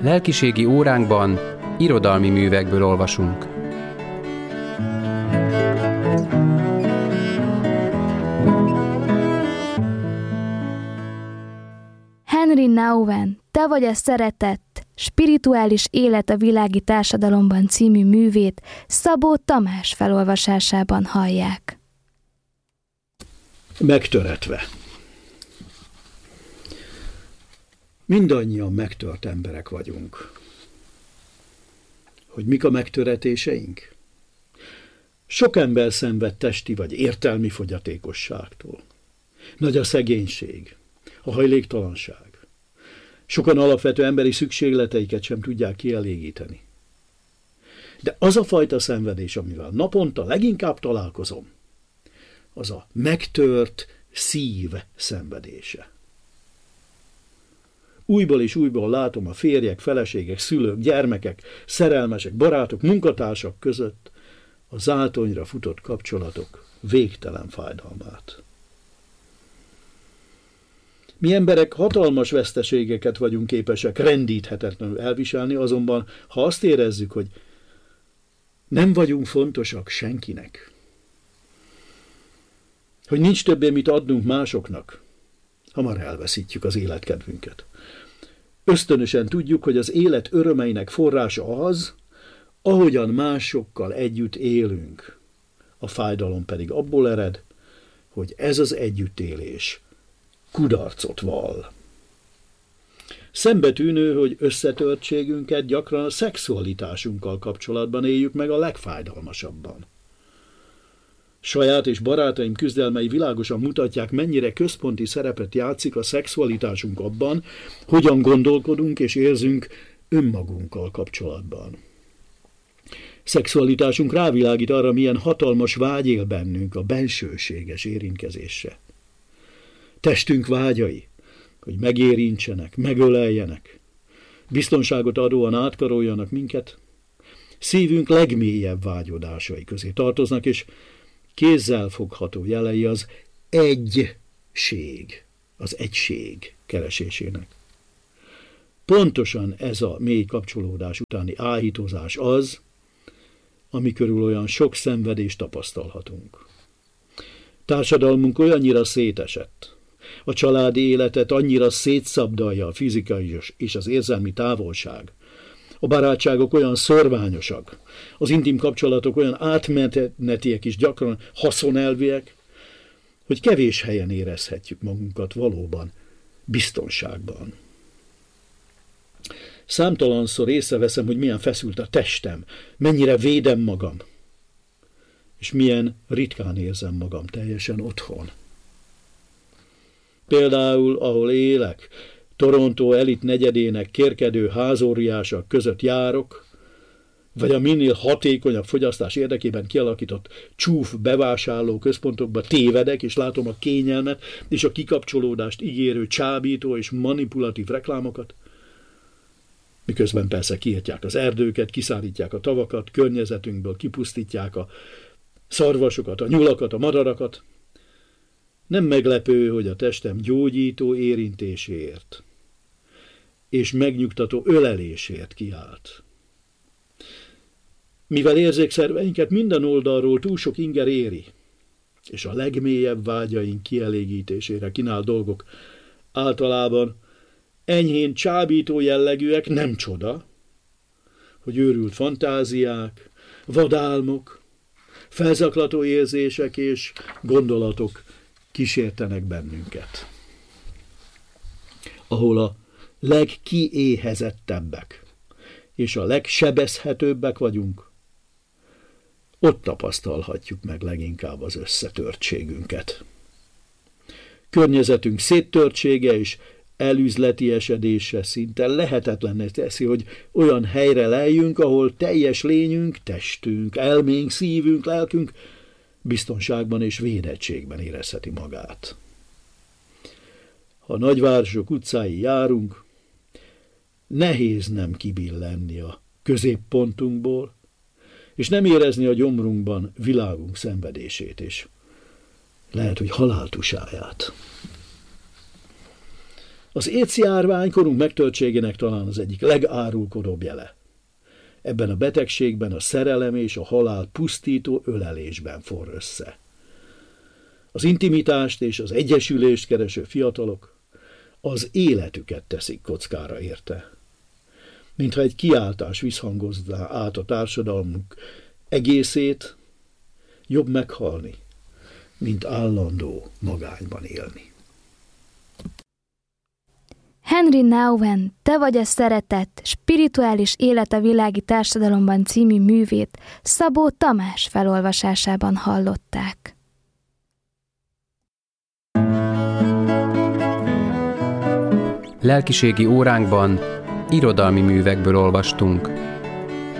Lelkiségi óránkban irodalmi művekből olvasunk. Henri Nouwen, Te vagy a szeretet, spirituális élet a világi társadalomban című művét Szabó Tamás felolvasásában hallják. Megtöretve. Mindannyian megtört emberek vagyunk. Hogy mik a megtöretéseink? Sok ember szenved testi vagy értelmi fogyatékosságtól. Nagy a szegénység, a hajléktalanság. Sokan alapvető emberi szükségleteiket sem tudják kielégíteni. De az a fajta szenvedés, amivel naponta leginkább találkozom, az a megtört szív szenvedése. Újból és újból látom a férjek, feleségek, szülők, gyermekek, szerelmesek, barátok, munkatársak között a zátonyra futott kapcsolatok végtelen fájdalmát. Mi emberek hatalmas veszteségeket vagyunk képesek rendíthetetlenül elviselni, azonban ha azt érezzük, hogy nem vagyunk fontosak senkinek, hogy nincs többé mit adnunk másoknak, hamar elveszítjük az életkedvünket. Ösztönösen tudjuk, hogy az élet örömeinek forrása az, ahogyan másokkal együtt élünk. A fájdalom pedig abból ered, hogy ez az együttélés kudarcot vall. Szembetűnő, hogy összetörtségünket gyakran a szexualitásunkkal kapcsolatban éljük meg a legfájdalmasabban. Saját és barátaim küzdelmei világosan mutatják, mennyire központi szerepet játszik a szexualitásunk abban, hogyan gondolkodunk és érzünk önmagunkkal kapcsolatban. Szexualitásunk rávilágít arra, milyen hatalmas vágy él bennünk a bensőséges érintkezésre. Testünk vágyai, hogy megérintsenek, megöleljenek, biztonságot adóan átkaroljanak minket, szívünk legmélyebb vágyodásai közé tartoznak, és kézzel fogható jelei az egység keresésének. Pontosan ez a mély kapcsolódás utáni áhítozás az, ami körül olyan sok szenvedést tapasztalhatunk. Társadalmunk olyannyira szétesett, a családi életet annyira szétszabdalja a fizikai és az érzelmi távolság, a barátságok olyan szorványosak, az intim kapcsolatok olyan átmenetiek és gyakran haszonelvűek, hogy kevés helyen érezhetjük magunkat valóban biztonságban. Számtalanszor észreveszem, hogy milyen feszült a testem, mennyire védem magam, és milyen ritkán érzem magam teljesen otthon. Például, ahol élek, Toronto elit negyedének kérkedő házóriások között járok, vagy a minél hatékonyabb fogyasztás érdekében kialakított csúf bevásárló központokba tévedek, és látom a kényelmet és a kikapcsolódást ígérő csábító és manipulatív reklámokat, miközben persze kiirtják az erdőket, kiszállítják a tavakat, környezetünkből kipusztítják a szarvasokat, a nyulakat, a madarakat. Nem meglepő, hogy a testem gyógyító érintéséért és megnyugtató ölelésért kiált. Mivel érzékszerveinket minden oldalról túl sok inger éri, és a legmélyebb vágyaink kielégítésére kínál dolgok általában enyhén csábító jellegűek, nem csoda, hogy őrült fantáziák, vadálmok, felzaklató érzések és gondolatok kísértenek bennünket. Ahol a legkiéhezettebbek és a legsebezhetőbbek vagyunk, ott tapasztalhatjuk meg leginkább az összetörtségünket. Környezetünk széttörtsége és elüzletiesedése szinte lehetetlenné teszi, hogy olyan helyre leljünk, ahol teljes lényünk, testünk, elménk, szívünk, lelkünk biztonságban és védettségben érezheti magát. Ha nagyvárosok utcáin járunk, nehéz nem kibillenni a középpontunkból, és nem érezni a gyomrunkban világunk szenvedését, és lehet, hogy haláltusáját. Az AIDS járvány korunk megtöltségének talán az egyik legárulkodóbb jele. Ebben a betegségben a szerelem és a halál pusztító ölelésben forr össze. Az intimitást és az egyesülést kereső fiatalok az életüket teszik kockára érte. Mintha egy kiáltás visszhangozná át a társadalmunk egészét, jobb meghalni, mint állandó magányban élni. Henri Nouwen, Te vagy a szeretet, spirituális élet a világi társadalomban című művét Szabó Tamás felolvasásában hallották. Lelkiségi óránkban irodalmi művekből olvastunk.